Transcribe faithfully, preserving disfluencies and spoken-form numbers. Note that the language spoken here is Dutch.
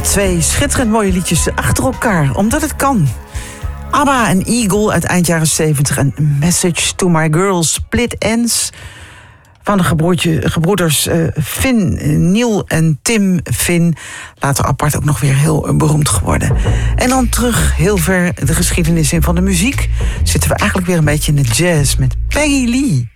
Twee schitterend mooie liedjes achter elkaar, omdat het kan. ABBA en Eagle uit eind jaren zeventig en Message to My Girls, Split Ends van de gebroertje, gebroeders uh, Finn, Neil en Tim Finn. Later apart ook nog weer heel uh, beroemd geworden. En dan terug heel ver de geschiedenis in van de muziek. Zitten we eigenlijk weer een beetje in de jazz met Peggy Lee.